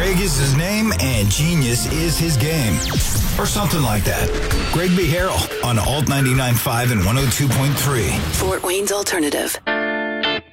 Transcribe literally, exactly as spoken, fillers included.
Greg is his name and genius is his game. Or something like that. Greg B. Harrell on Alt ninety-nine point five and one oh two point three. Fort Wayne's Alternative.